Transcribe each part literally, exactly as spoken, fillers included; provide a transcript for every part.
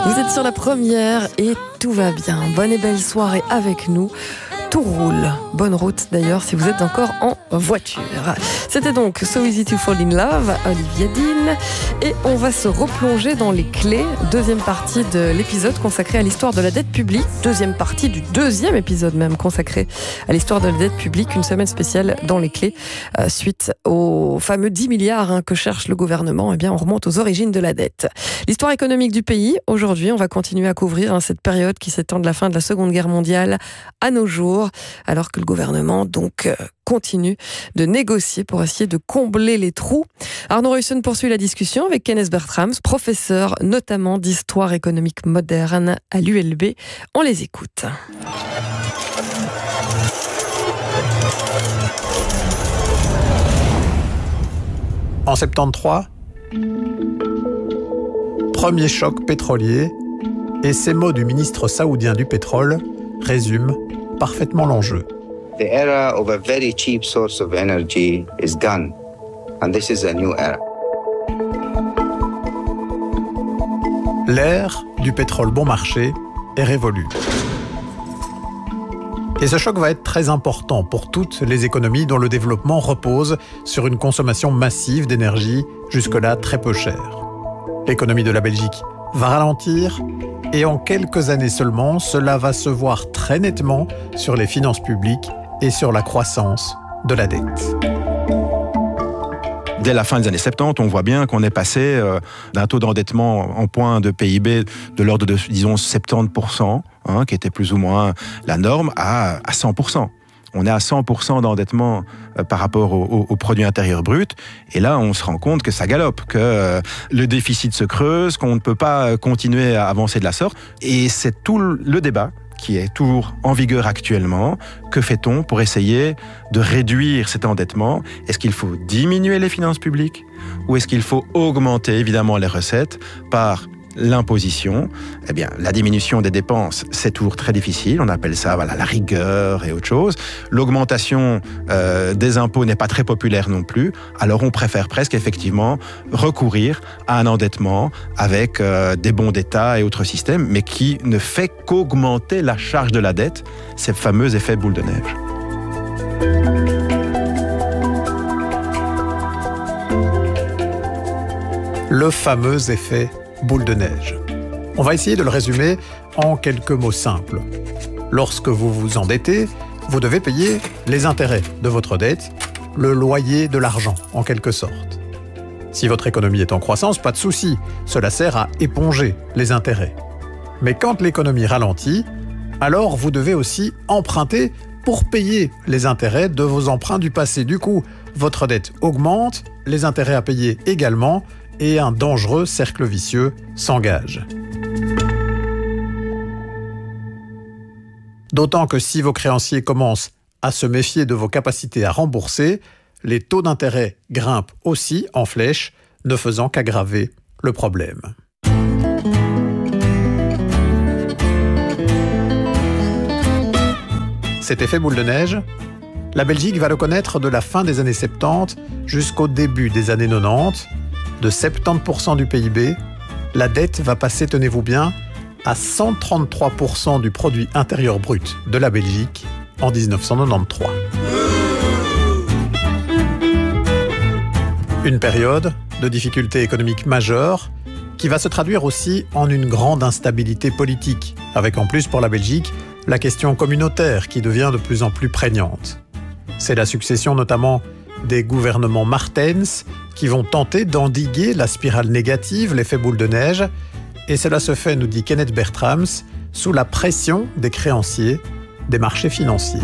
Vous êtes sur la première et tout va bien. Bonne et belle soirée avec nous. Tout roule. Bonne route d'ailleurs si vous êtes encore en voiture. C'était donc So Easy to Fall in Love, Olivia Dean. Et on va se replonger dans les clés. Deuxième partie de l'épisode consacré à l'histoire de la dette publique. Deuxième partie du deuxième épisode même consacré à l'histoire de la dette publique. Une semaine spéciale dans les clés. Euh, suite aux fameux dix milliards hein, que cherche le gouvernement, eh bien on remonte aux origines de la dette. L'histoire économique du pays. Aujourd'hui, on va continuer à couvrir hein, cette période qui s'étend de la fin de la Seconde Guerre mondiale à nos jours. Alors que le gouvernement donc euh, continue de négocier pour essayer de combler les trous. Arnaud Ruyssen poursuit la discussion avec Kenneth Bertrams, professeur notamment d'histoire économique moderne à l'U L B. On les écoute. En soixante-treize, premier choc pétrolier, et ces mots du ministre saoudien du pétrole résument parfaitement l'enjeu. The era of a very cheap source of energy is gone, and this is a new era. L'ère du pétrole bon marché est révolue. Et ce choc va être très important pour toutes les économies dont le développement repose sur une consommation massive d'énergie, jusque-là très peu chère. L'économie de la Belgique va ralentir, et en quelques années seulement, cela va se voir très nettement sur les finances publiques et sur la croissance de la dette. Dès la fin des années soixante-dix, on voit bien qu'on est passé euh, d'un taux d'endettement en point de P I B de l'ordre de, disons, soixante-dix pour cent, hein, qui était plus ou moins la norme, à, à cent pour cent. On est à cent pour cent d'endettement euh, par rapport au, au, au produit intérieur brut. Et là, on se rend compte que ça galope, que euh, le déficit se creuse, qu'on ne peut pas continuer à avancer de la sorte. Et c'est tout le débat qui est toujours en vigueur actuellement. Que fait-on pour essayer de réduire cet endettement ? Est-ce qu'il faut diminuer les finances publiques ou est-ce qu'il faut augmenter évidemment les recettes par l'imposition? Eh bien, la diminution des dépenses, c'est toujours très difficile. On appelle ça voilà, la rigueur et autre chose. L'augmentation euh, des impôts n'est pas très populaire non plus. Alors, on préfère presque effectivement recourir à un endettement avec euh, des bons d'État et autres systèmes, mais qui ne fait qu'augmenter la charge de la dette, ces fameux effets boule de neige. Le fameux effet boule de neige. On va essayer de le résumer en quelques mots simples. Lorsque vous vous endettez, vous devez payer les intérêts de votre dette, le loyer de l'argent, en quelque sorte. Si votre économie est en croissance, pas de souci, cela sert à éponger les intérêts. Mais quand l'économie ralentit, alors vous devez aussi emprunter pour payer les intérêts de vos emprunts du passé. Du coup, votre dette augmente, les intérêts à payer également, et un dangereux cercle vicieux s'engage. D'autant que si vos créanciers commencent à se méfier de vos capacités à rembourser, les taux d'intérêt grimpent aussi en flèche, ne faisant qu'aggraver le problème. Cet effet boule de neige, la Belgique va le connaître de la fin des années soixante-dix jusqu'au début des années quatre-vingt-dix. De soixante-dix pour cent du P I B, la dette va passer, tenez-vous bien, à cent trente-trois pour cent du produit intérieur brut de la Belgique en dix-neuf cent quatre-vingt-treize. Une période de difficultés économiques majeures qui va se traduire aussi en une grande instabilité politique, avec en plus pour la Belgique la question communautaire qui devient de plus en plus prégnante. C'est la succession notamment des gouvernements Martens qui vont tenter d'endiguer la spirale négative, l'effet boule de neige, et cela se fait, nous dit Kenneth Bertrams, sous la pression des créanciers des marchés financiers.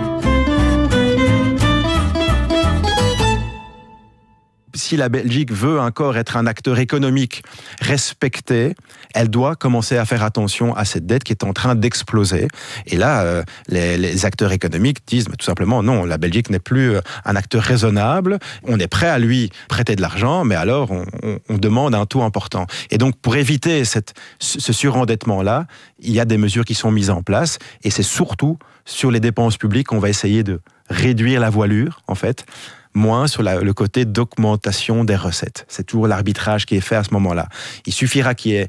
Si la Belgique veut encore être un acteur économique respecté, elle doit commencer à faire attention à cette dette qui est en train d'exploser. Et là, euh, les, les acteurs économiques disent mais tout simplement non, la Belgique n'est plus un acteur raisonnable. On est prêt à lui prêter de l'argent, mais alors on, on, on demande un taux important. Et donc, pour éviter cette, ce surendettement-là, il y a des mesures qui sont mises en place. Et c'est surtout sur les dépenses publiques qu'on va essayer de réduire la voilure, en fait, moins sur la, le côté d'augmentation des recettes. C'est toujours l'arbitrage qui est fait à ce moment-là. Il suffira qu'il y ait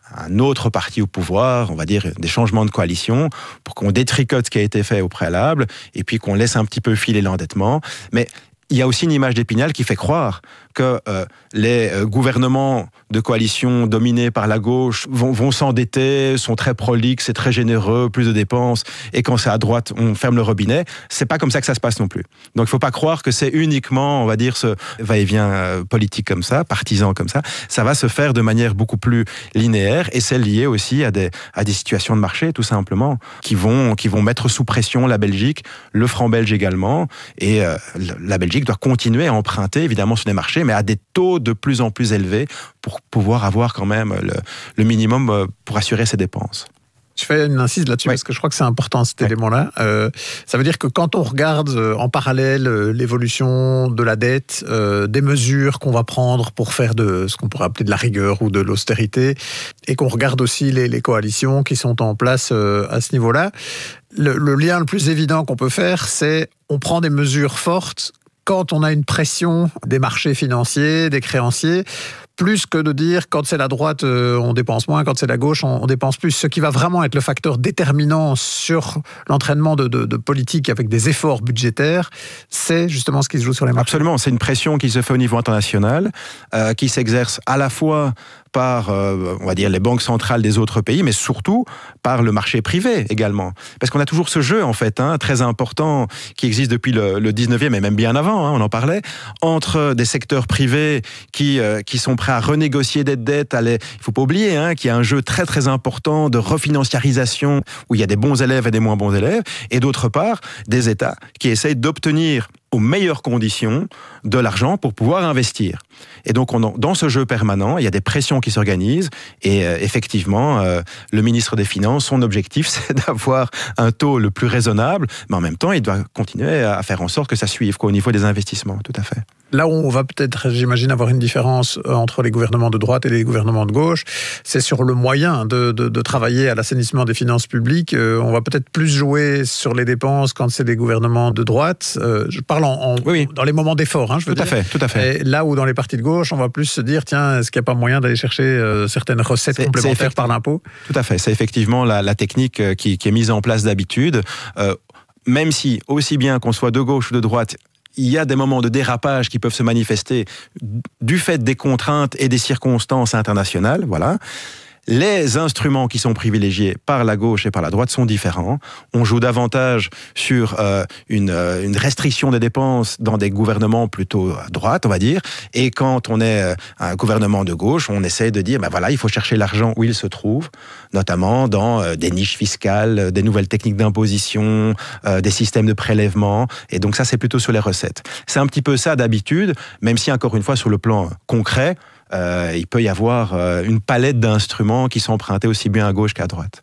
un autre parti au pouvoir, on va dire des changements de coalition, pour qu'on détricote ce qui a été fait au préalable, et puis qu'on laisse un petit peu filer l'endettement. Mais il y a aussi une image d'Épinal qui fait croire que euh, les euh, gouvernements de coalition dominés par la gauche vont, vont s'endetter, sont très prolixes, c'est très généreux, plus de dépenses, et quand c'est à droite, on ferme le robinet. C'est pas comme ça que ça se passe non plus. Donc il faut pas croire que c'est uniquement, on va dire, ce va-et-vient euh, politique comme ça, partisan comme ça. Ça va se faire de manière beaucoup plus linéaire, et c'est lié aussi à des, à des situations de marché, tout simplement, qui vont, qui vont mettre sous pression la Belgique, le franc belge également, et euh, la Belgique doit continuer à emprunter, évidemment, sur les marchés, mais à des taux de plus en plus élevés pour pouvoir avoir quand même le, le minimum pour assurer ses dépenses. Je fais une incise là-dessus, oui, parce que je crois que c'est important cet oui. élément-là. Euh, ça veut dire que quand on regarde en parallèle l'évolution de la dette, euh, des mesures qu'on va prendre pour faire de ce qu'on pourrait appeler de la rigueur ou de l'austérité, et qu'on regarde aussi les, les coalitions qui sont en place euh, à ce niveau-là, le, le lien le plus évident qu'on peut faire, c'est on prend des mesures fortes quand on a une pression des marchés financiers, des créanciers, plus que de dire quand c'est la droite, euh, on dépense moins, quand c'est la gauche, on, on dépense plus. Ce qui va vraiment être le facteur déterminant sur l'entraînement de, de, de politique avec des efforts budgétaires, c'est justement ce qui se joue sur les marchés. Absolument, c'est une pression qui se fait au niveau international, euh, qui s'exerce à la fois par, euh, on va dire, les banques centrales des autres pays, mais surtout par le marché privé également. Parce qu'on a toujours ce jeu, en fait, hein, très important, qui existe depuis le, le dix-neuvième, et même bien avant, hein, on en parlait, entre des secteurs privés qui, euh, qui sont prêts à renégocier des dettes. Il ne faut pas oublier hein, qu'il y a un jeu très très important de refinanciarisation, où il y a des bons élèves et des moins bons élèves, et d'autre part, des États qui essayent d'obtenir aux meilleures conditions de l'argent pour pouvoir investir. Et donc, on, dans ce jeu permanent, il y a des pressions qui s'organisent et euh, effectivement, euh, le ministre des Finances, son objectif, c'est d'avoir un taux le plus raisonnable, mais en même temps, il doit continuer à faire en sorte que ça suive quoi, au niveau des investissements, tout à fait. Là où on va peut-être, j'imagine, avoir une différence entre les gouvernements de droite et les gouvernements de gauche, c'est sur le moyen de, de, de travailler à l'assainissement des finances publiques. Euh, on va peut-être plus jouer sur les dépenses quand c'est des gouvernements de droite. Euh, je parle en, en, oui, oui. dans les moments d'effort, hein, je veux tout dire. à fait, tout à fait. Et là où dans les partis de gauche, on va plus se dire, tiens, est-ce qu'il n'y a pas moyen d'aller chercher euh, certaines recettes c'est, complémentaires c'est par l'impôt ? Tout à fait, c'est effectivement la, la technique qui, qui est mise en place d'habitude. Euh, même si, aussi bien qu'on soit de gauche ou de droite, il y a des moments de dérapage qui peuvent se manifester du fait des contraintes et des circonstances internationales, voilà. Les instruments qui sont privilégiés par la gauche et par la droite sont différents. On joue davantage sur euh, une, euh, une restriction des dépenses dans des gouvernements plutôt à droite, on va dire. Et quand on est euh, un gouvernement de gauche, on essaie de dire, ben voilà, il faut chercher l'argent où il se trouve, notamment dans euh, des niches fiscales, des nouvelles techniques d'imposition, euh, des systèmes de prélèvement. Et donc ça, c'est plutôt sur les recettes. C'est un petit peu ça d'habitude, même si encore une fois, sur le plan concret, Euh, il peut y avoir euh, une palette d'instruments qui sont empruntés aussi bien à gauche qu'à droite.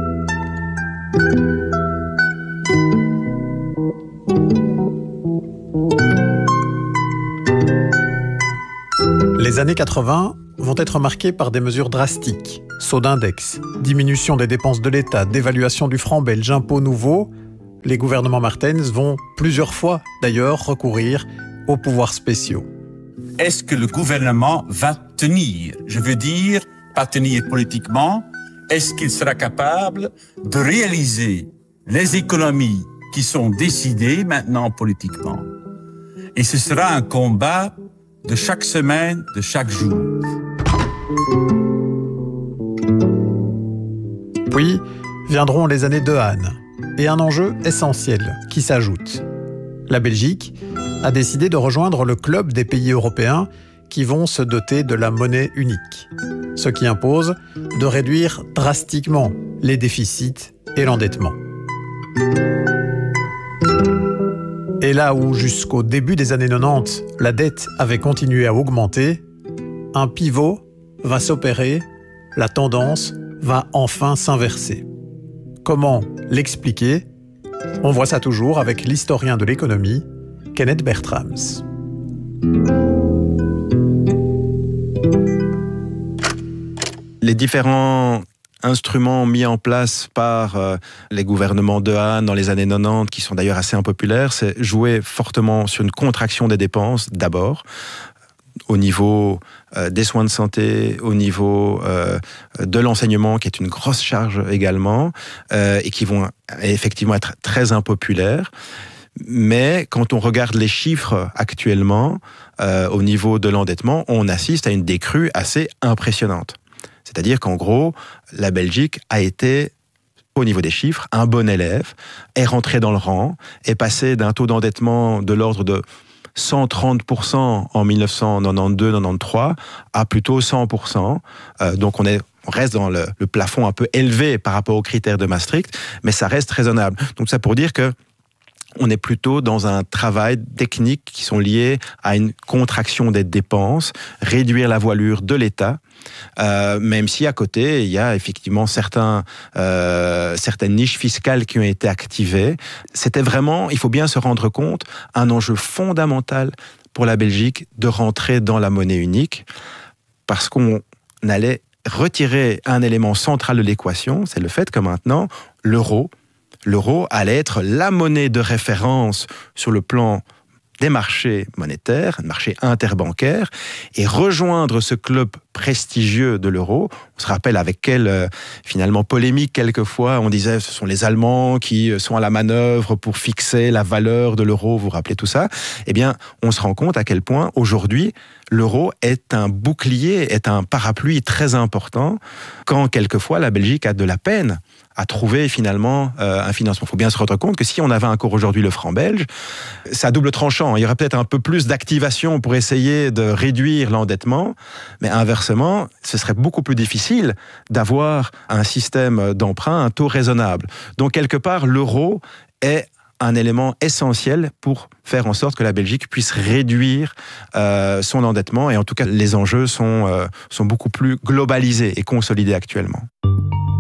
Les années quatre-vingts vont être marquées par des mesures drastiques. Saut d'index, diminution des dépenses de l'État, dévaluation du franc belge, impôts nouveaux. Les gouvernements Martens vont plusieurs fois d'ailleurs recourir aux pouvoirs spéciaux. Est-ce que le gouvernement va tenir ? Je veux dire, pas tenir politiquement. Est-ce qu'il sera capable de réaliser les économies qui sont décidées maintenant politiquement ? Et ce sera un combat de chaque semaine, de chaque jour. Puis viendront les années de Hahn et un enjeu essentiel qui s'ajoute. La Belgique a décidé de rejoindre le club des pays européens qui vont se doter de la monnaie unique, ce qui impose de réduire drastiquement les déficits et l'endettement. Et là où jusqu'au début des années quatre-vingt-dix, la dette avait continué à augmenter, un pivot va s'opérer, la tendance va enfin s'inverser. Comment l'expliquer ? On voit ça toujours avec l'historien de l'économie, Kenneth Bertrams. Les différents instruments mis en place par euh, les gouvernements de Hahn dans les années quatre-vingt-dix, qui sont d'ailleurs assez impopulaires, c'est jouer fortement sur une contraction des dépenses d'abord, au niveau euh, des soins de santé, au niveau euh, de l'enseignement, qui est une grosse charge également, euh, et qui vont effectivement être très impopulaires. Mais quand on regarde les chiffres actuellement, euh, au niveau de l'endettement, on assiste à une décrue assez impressionnante. C'est-à-dire qu'en gros, la Belgique a été, au niveau des chiffres, un bon élève, est rentré dans le rang, est passé d'un taux d'endettement de l'ordre de cent trente pour cent en dix-neuf cent quatre-vingt-douze quatre-vingt-treize à plutôt cent pour cent. Euh, donc on, est, on reste dans le, le plafond un peu élevé par rapport aux critères de Maastricht, mais ça reste raisonnable. Donc ça pour dire que on est plutôt dans un travail technique qui sont liés à une contraction des dépenses, réduire la voilure de l'État, euh, même si à côté, il y a effectivement certains, euh, certaines niches fiscales qui ont été activées. C'était vraiment, il faut bien se rendre compte, un enjeu fondamental pour la Belgique de rentrer dans la monnaie unique, parce qu'on allait retirer un élément central de l'équation, c'est le fait que maintenant, l'euro, L'euro allait être la monnaie de référence sur le plan des marchés monétaires, des marchés interbancaires, et rejoindre ce club prestigieux de l'euro. On se rappelle avec quelle, euh, finalement, polémique, quelquefois, on disait ce sont les Allemands qui sont à la manœuvre pour fixer la valeur de l'euro, vous vous rappelez tout ça? Eh bien, on se rend compte à quel point, aujourd'hui, l'euro est un bouclier, est un parapluie très important, quand quelquefois la Belgique a de la peine à trouver finalement euh, un financement. Il faut bien se rendre compte que si on avait encore aujourd'hui le franc belge, c'est à double tranchant. Il y aurait peut-être un peu plus d'activation pour essayer de réduire l'endettement, mais inversement, ce serait beaucoup plus difficile d'avoir un système d'emprunt, un taux raisonnable. Donc quelque part, l'euro est un élément essentiel pour faire en sorte que la Belgique puisse réduire euh, son endettement, et en tout cas, les enjeux sont, euh, sont beaucoup plus globalisés et consolidés actuellement.